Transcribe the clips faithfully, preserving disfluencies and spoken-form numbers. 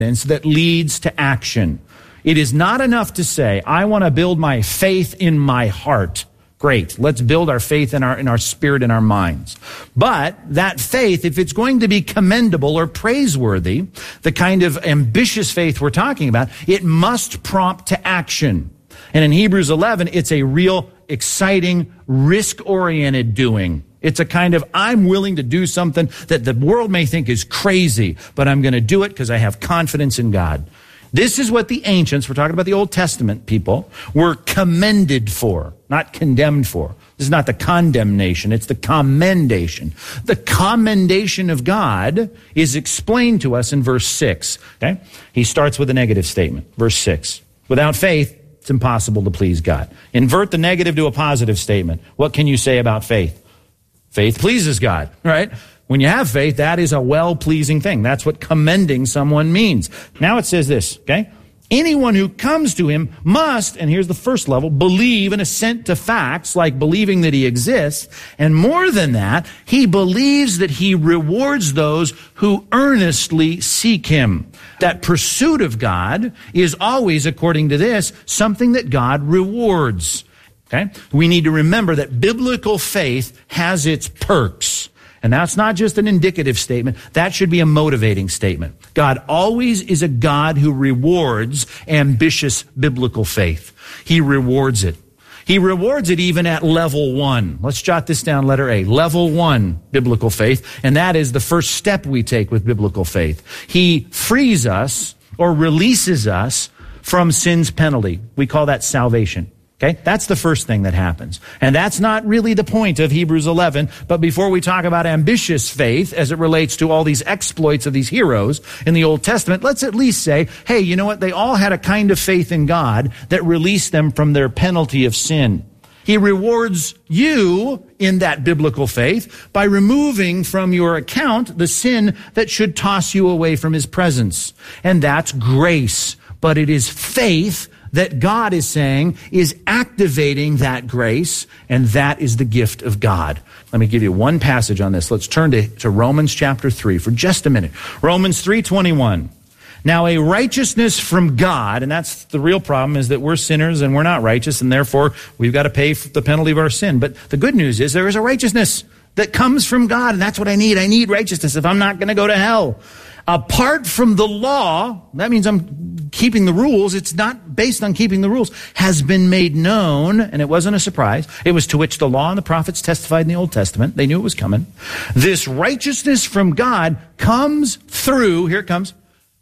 that leads to action. It is not enough to say, I want to build my faith in my heart. Great. Let's build our faith in our, in our spirit and our minds. But that faith, if it's going to be commendable or praiseworthy, the kind of ambitious faith we're talking about, it must prompt to action. And in Hebrews eleven, it's a real exciting, risk-oriented doing. It's a kind of, I'm willing to do something that the world may think is crazy, but I'm going to do it because I have confidence in God. This is what the ancients, we're talking about the Old Testament people, were commended for, not condemned for. This is not the condemnation, it's the commendation. The commendation of God is explained to us in verse six. Okay? He starts with a negative statement, verse six. Without faith, it's impossible to please God. Invert the negative to a positive statement. What can you say about faith? Faith pleases God, right? When you have faith, that is a well-pleasing thing. That's what commending someone means. Now it says this, okay? Anyone who comes to him must, and here's the first level, believe and assent to facts, like believing that he exists. And more than that, he believes that he rewards those who earnestly seek him. That pursuit of God is always, according to this, something that God rewards. Okay? We need to remember that biblical faith has its perks. And that's not just an indicative statement. That should be a motivating statement. God always is a God who rewards ambitious biblical faith. He rewards it. He rewards it even at level one. Let's jot this down, letter A. Level one, biblical faith. And that is the first step we take with biblical faith. He frees us or releases us from sin's penalty. We call that salvation. Okay, that's the first thing that happens. And that's not really the point of Hebrews eleven, but before we talk about ambitious faith as it relates to all these exploits of these heroes in the Old Testament, let's at least say, hey, you know what? They all had a kind of faith in God that released them from their penalty of sin. He rewards you in that biblical faith by removing from your account the sin that should toss you away from his presence. And that's grace, but it is faith that God is saying is activating that grace, and that is the gift of God. Let me give you one passage on this. Let's turn to, to Romans chapter three for just a minute. Romans three twenty-one. Now a righteousness from God, and that's the real problem, is that we're sinners and we're not righteous, and therefore we've got to pay for the penalty of our sin. But the good news is there is a righteousness that comes from God, and that's what I need. I need righteousness if I'm not going to go to hell. Apart from the law, that means I'm keeping the rules. It's not based on keeping the rules. Has been made known, and it wasn't a surprise. It was to which the law and the prophets testified in the Old Testament. They knew it was coming. This righteousness from God comes through, here it comes,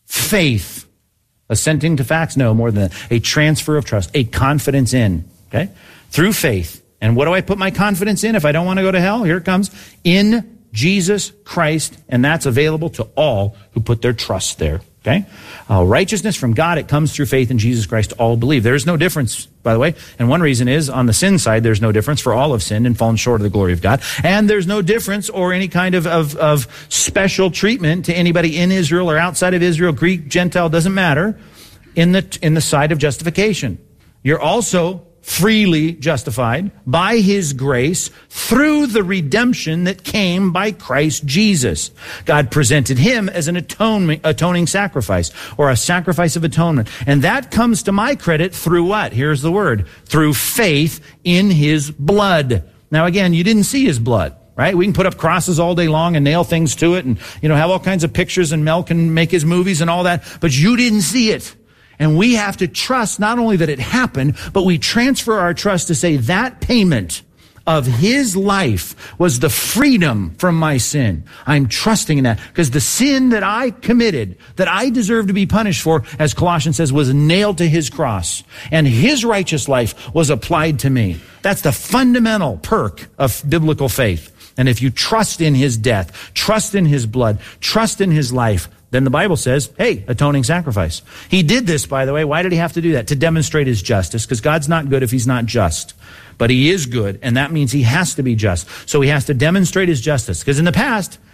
faith. Assenting to facts? No, more than that. A transfer of trust, a confidence in, okay? Through faith. And what do I put my confidence in if I don't want to go to hell? Here it comes. In Jesus Christ, and that's available to all who put their trust there. Okay? Uh, righteousness from God, it comes through faith in Jesus Christ to all who believe. There is no difference, by the way. And one reason is, on the sin side, there's no difference, for all have sinned and fallen short of the glory of God. And there's no difference or any kind of, of, of special treatment to anybody in Israel or outside of Israel, Greek, Gentile, doesn't matter, in the, in the side of justification. You're also freely justified by his grace through the redemption that came by Christ Jesus. God presented him as an atonement, atoning sacrifice, or a sacrifice of atonement. And that comes to my credit through what? Here's the word. Through faith in his blood. Now again, you didn't see his blood. Right? We can put up crosses all day long and nail things to it and, you know, have all kinds of pictures, and Mel can make his movies and all that, but you didn't see it. And we have to trust not only that it happened, but we transfer our trust to say that payment of his life was the freedom from my sin. I'm trusting in that because the sin that I committed, that I deserve to be punished for, as Colossians says, was nailed to his cross. And his righteous life was applied to me. That's the fundamental perk of biblical faith. And if you trust in his death, trust in his blood, trust in his life, then the Bible says, hey, atoning sacrifice. He did this, by the way. Why did he have to do that? To demonstrate his justice, because God's not good if he's not just. But he is good, and that means he has to be just. So he has to demonstrate his justice, because in the past,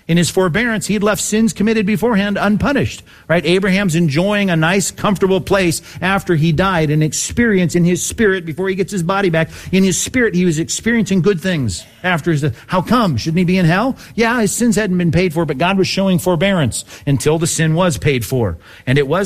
In his forbearance, he had left sins committed beforehand unpunished, right? Abraham's enjoying a nice, comfortable place after he died, an experience in his spirit before he gets his body back. In his spirit, he was experiencing good things after his death. How come? Shouldn't he be in hell? Yeah, his sins hadn't been paid for, but God was showing forbearance until the sin was paid for. And it was